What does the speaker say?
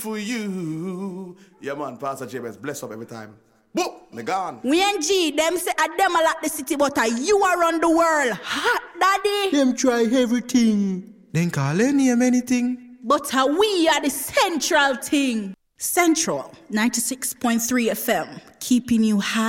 for you. Yeah, man, Pastor James, bless up every time. Boop, me gone. We and G, them say them a like the city, but you around the world. Hot, daddy. Them try everything. Then call any anything. But we are the central thing. Central 96.3 FM, keeping you high.